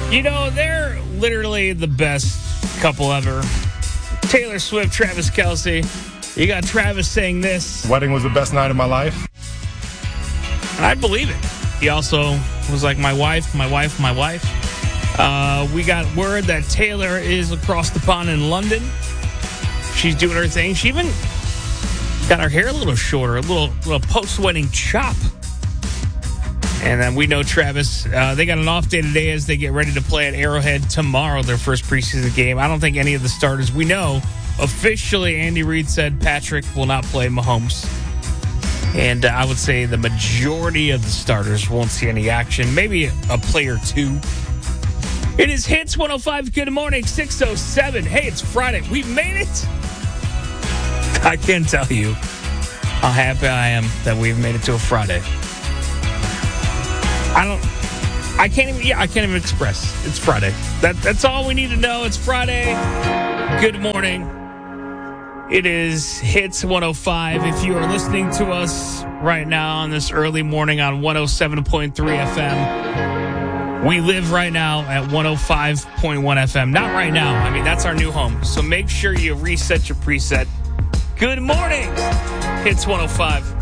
You know, they're literally the best couple ever. Taylor Swift, Travis Kelce. You got Travis saying this. Wedding was the best night of my life. And I believe it. He also was like, my wife, my wife, my wife. We got word that Taylor is across the pond in London. She's doing her thing. She even got her hair a little shorter, a little post-wedding chop. And then we know Travis, they got an off day today as they get ready to play at Arrowhead tomorrow, their first preseason game. I don't think any of the starters we know. Officially, Andy Reid said Patrick will not play Mahomes. And I would say the majority of the starters won't see any action. Maybe a play or two. It is Hits 105. Good morning, 6:07. Hey, it's Friday. We made it. I can't tell you how happy I am that we've made it to a Friday. I can't even express. It's Friday. That's all we need to know. It's Friday. Good morning. It is Hits 105. If you are listening to us right now on this early morning on 107.3 FM, we live right now at 105.1 FM. Not right now. I mean, that's our new home. So make sure you reset your preset. Good morning. Hits 105.